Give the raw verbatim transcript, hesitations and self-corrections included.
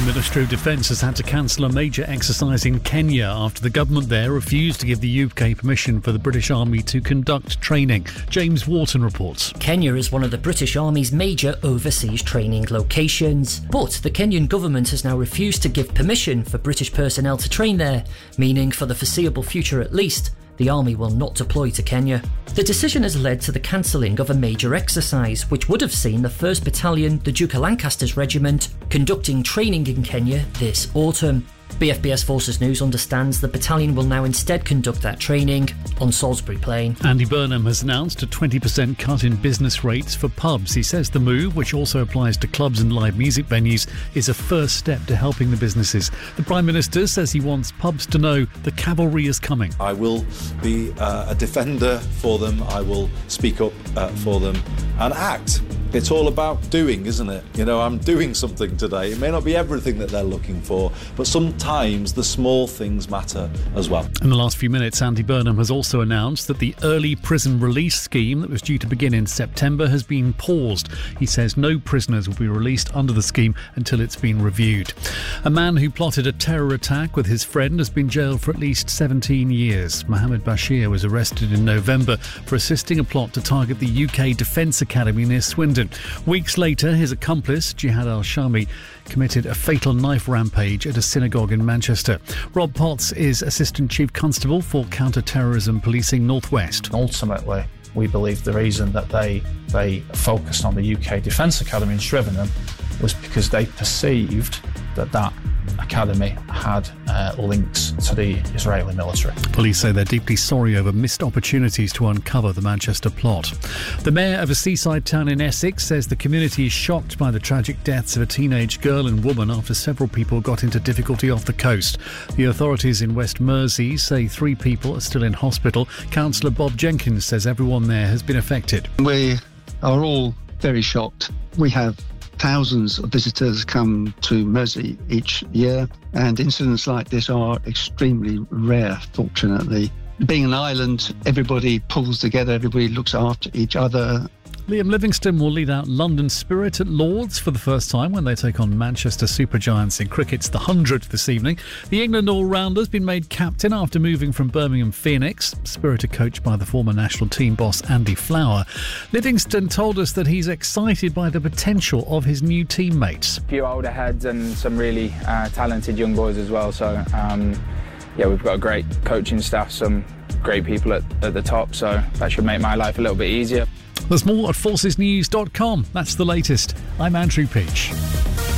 Ministry of Defence has had to cancel a major exercise in Kenya after the government there refused to give the U K permission for the British Army to conduct training. James Wharton reports. Kenya is one of the British Army's major overseas training locations, but the Kenyan government has now refused to give permission for British personnel to train there, meaning for the foreseeable future at least, the Army will not deploy to Kenya. The decision has led to the cancelling of a major exercise, which would have seen the first Battalion, the Duke of Lancaster's Regiment, conducting training in Kenya this autumn. B F B S Forces News understands the battalion will now instead conduct that training on Salisbury Plain. Andy Burnham has announced a twenty percent cut in business rates for pubs. He says the move, which also applies to clubs and live music venues, is a first step to helping the businesses. The Prime Minister says he wants pubs to know the cavalry is coming. I will be uh, a defender for them. I will speak up uh, for them and act. It's all about doing, isn't it? You know, I'm doing something today. It may not be everything that they're looking for, but sometimes the small things matter as well. In the last few minutes, Andy Burnham has also announced that the early prison release scheme that was due to begin in September has been paused. He says no prisoners will be released under the scheme until it's been reviewed. A man who plotted a terror attack with his friend has been jailed for at least seventeen years. Mohammed Bashir was arrested in November for assisting a plot to target the U K Defence Academy near Swindon. Weeks later, his accomplice, Jihad al-Shami, committed a fatal knife rampage at a synagogue in Manchester. Rob Potts is Assistant Chief Constable for Counter-Terrorism Policing North West. Ultimately, we believe the reason that they, they focused on the U K Defence Academy in Shrivenham was because they perceived that that academy had uh, links to the Israeli military. Police say they're deeply sorry over missed opportunities to uncover the Manchester plot. The mayor of a seaside town in Essex says the community is shocked by the tragic deaths of a teenage girl and woman after several people got into difficulty off the coast. The authorities in West Mersey say three people are still in hospital. Councillor Bob Jenkins says everyone there has been affected. We are all very shocked. We have thousands of visitors come to Mersey each year, and incidents like this are extremely rare, fortunately. Being an island, everybody pulls together, everybody looks after each other. Liam Livingstone will lead out London Spirit at Lords for the first time when they take on Manchester Supergiants in cricket's The Hundred this evening. The England all-rounder has been made captain after moving from Birmingham Phoenix. Spirit are coached by the former national team boss Andy Flower. Livingstone told us that he's excited by the potential of his new teammates. A few older heads and some really uh, talented young boys as well. So, um, yeah, we've got a great coaching staff, some great people at, at the top, so that should make my life a little bit easier. There's more at forces news dot com. That's the latest. I'm Andrew Peach.